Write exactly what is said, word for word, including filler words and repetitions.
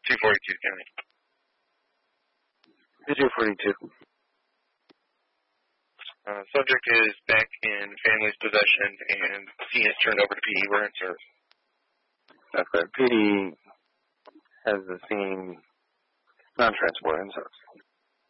two forty-two County. two forty-two. Uh, subject is back in family's possession, and he is turned over to P D. We're in service. Okay. P D has the scene non-transport in service.